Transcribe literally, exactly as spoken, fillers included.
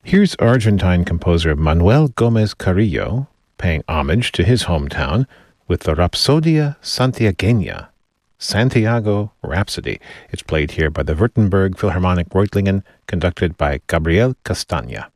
Here's Argentine composer Manuel Gomez Carrillo paying homage to his hometown with the Rapsodia Santiagueña, Santiago Rhapsody. It's played here by the Württemberg Philharmonic Reutlingen, conducted by Gabriel Castagna.